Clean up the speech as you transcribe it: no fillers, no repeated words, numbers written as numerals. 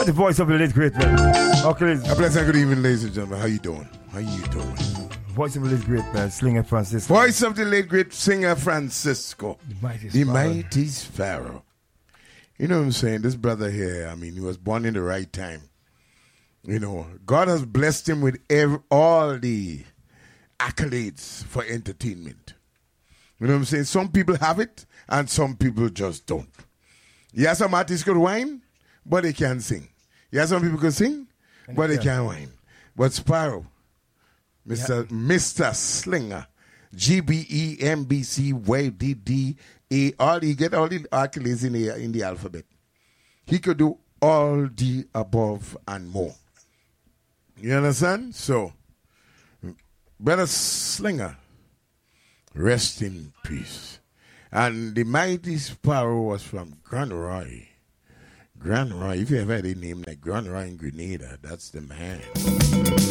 the voice of the late great man. Okay, A pleasant good evening, ladies and gentlemen. How you doing? voice of the late great man, Slinger Francisco. Voice of the late great singer Francisco. The mighty Sparrow. You know what I'm saying? This brother here, I mean, he was born in the right time. You know, God has blessed him with all the accolades for entertainment. You know what I'm saying? Some people have it, and some people just don't. Yes, some artists could whine, but they can't sing. Yes, some people could sing, but they can't whine. But Sparrow, Mr. Slinger, GBEMBCYDDA, he get all the accolades in the alphabet. He could do all the above and more. You understand? So, Brother Slinger, rest in peace. And the mighty Sparrow was from Grand Roy. Grand Roy, if you ever had a name like Grand Roy in Grenada, that's the man.